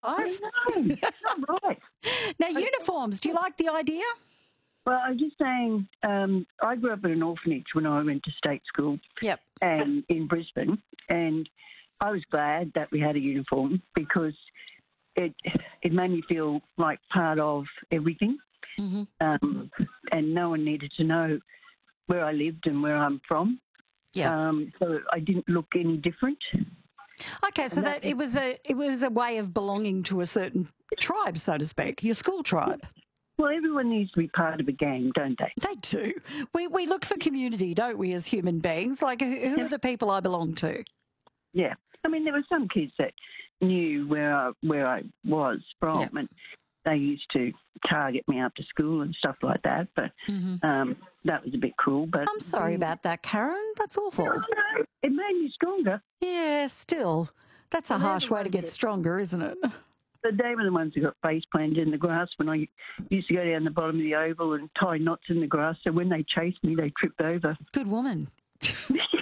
I No, it's not right. Now, uniforms, do you like the idea? Well, I was just saying, I grew up in an orphanage when I went to state school. Yep. And in Brisbane, and I was glad that we had a uniform because it made me feel like part of everything, Mm-hmm. and no one needed to know where I lived and where I'm from. Yeah. So I didn't look any different. Okay, so that it was a way of belonging to a certain tribe, so to speak, your school tribe. Well, everyone needs to be part of a gang, don't they? They do. We look for community, don't we, as human beings? Like, who are the people I belong to? Yeah. I mean, there were some kids that knew where I was from, Yeah. and they used to target me after school and stuff like that. But that was a bit cruel. But I'm sorry about that, Karen. That's awful. No, it made me stronger. Yeah, still. That's a Well, they're harsh the way to ones get that- stronger, isn't it? But they were the ones who got face planted in the grass when I used to go down the bottom of the oval and tie knots in the grass. So when they chased me, they tripped over. Good woman.